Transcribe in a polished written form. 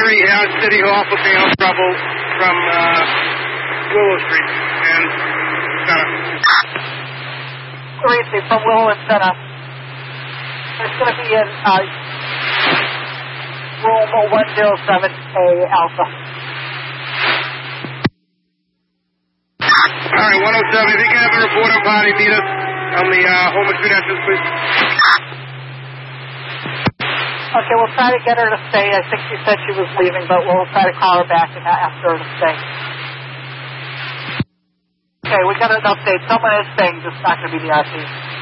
at City Hall for bail trouble from Willow Street and Center. Tracy from Willow and Center. It's going to be in room 107A Alpha. All right, 107. If you can have a report on body, meet us on the Homer Street entrance, please. Okay, we'll try to get her to stay. I think she said she was leaving, but we'll try to call her back and ask her to stay. Okay, we got an update. Someone is staying, just not going to be the RT.